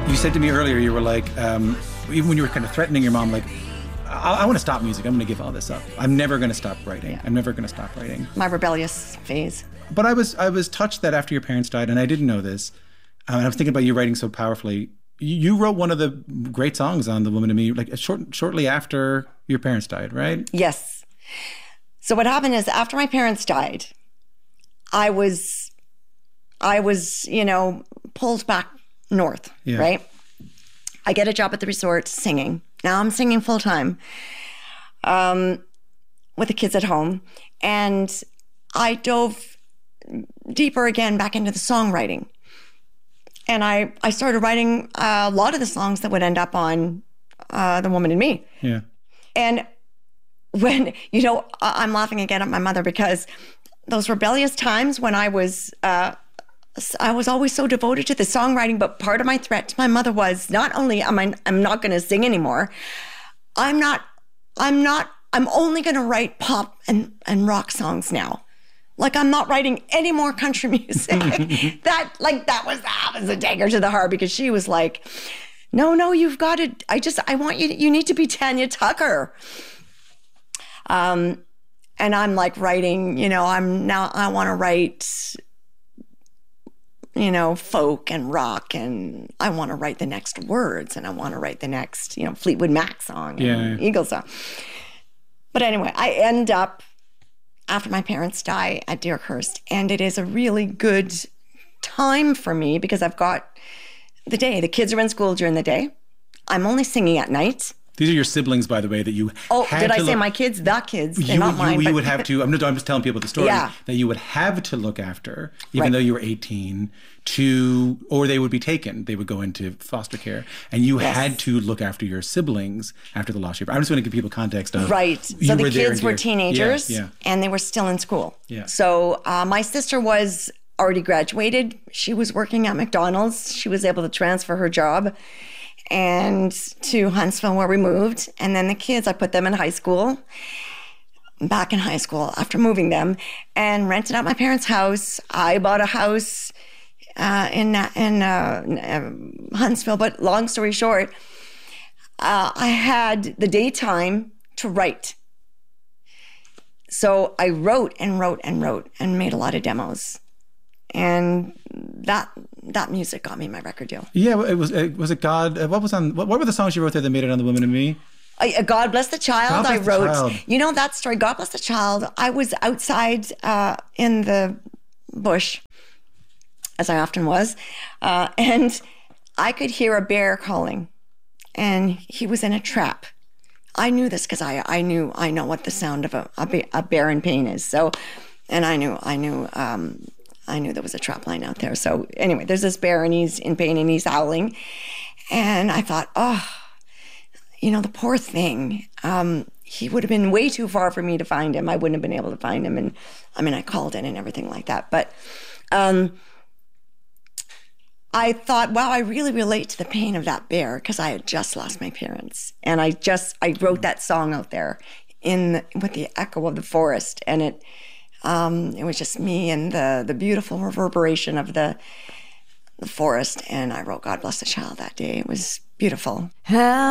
You said to me earlier, you were like, even when you were kind of threatening your mom, like, I want to stop music. I'm going to give all this up. I'm never going to stop writing. Yeah. I'm never going to stop writing. My rebellious phase. But I was touched that after your parents died, and I didn't know this, and I was thinking about you writing so powerfully. You wrote one of the great songs on The Woman in Me, like shortly after your parents died, right? Yes. So what happened is after my parents died, I was, pulled back north, right? I get a job at the resort singing. Now I'm singing full time with the kids at home. And I dove deeper again back into the songwriting. And I started writing a lot of the songs that would end up on The Woman in Me. Yeah. And when, I'm laughing again at my mother because those rebellious times when I was always so devoted to the songwriting, but part of my threat to my mother was not only I'm not going to sing anymore, I'm only going to write pop and rock songs now. Like I'm not writing any more country music. that was a dagger to the heart because she was like, no, you've got to, I want you need to be Tanya Tucker. And I'm like writing, I want to write, folk and rock, and I want to write the next Words, and I want to write the next, Fleetwood Mac song and Eagles song. But anyway, I end up, after my parents die, at Deerhurst, and it is a really good time for me because I've got the day. The kids are in school during the day. I'm only singing at night. These are your siblings, by the way, that you had did I to say look, my kids? The kids, they're not mine. You would have to, I'm just telling people the story, Yeah. that you would have to look after, even Right. though you were 18, or they would be taken. They would go into foster care. And you Yes. had to look after your siblings after the loss of your parents. I'm just going to give people context of Right. you So the were there kids and were here. teenagers Yeah. and they were still in school. Yeah. So my sister was already graduated. She was working at McDonald's. She was able to transfer her job and to Huntsville where we moved. And then the kids, I put them in high school, back in high school after moving them, and rented out my parents' house. I bought a house in Huntsville, but long story short, I had the daytime to write. So I wrote and wrote and wrote and made a lot of demos. And that music got me my record deal. Yeah, was it God? What were the songs you wrote there that made it on The Woman in Me? God Bless the Child. God Bless I wrote, the Child. That story, God Bless the Child. I was outside in the bush, as I often was, and I could hear a bear calling, and he was in a trap. I knew this because I know what the sound of a bear in pain is. So, and I knew there was a trap line out there. So anyway, there's this bear and he's in pain and he's howling. And I thought, the poor thing. He would have been way too far for me to find him. I wouldn't have been able to find him. And I called in and everything like that. But I thought, wow, I really relate to the pain of that bear because I had just lost my parents. And I wrote that song out there with the echo of the forest. And it was just me and the beautiful reverberation of the forest. And I wrote God Bless the Child that day. It was beautiful.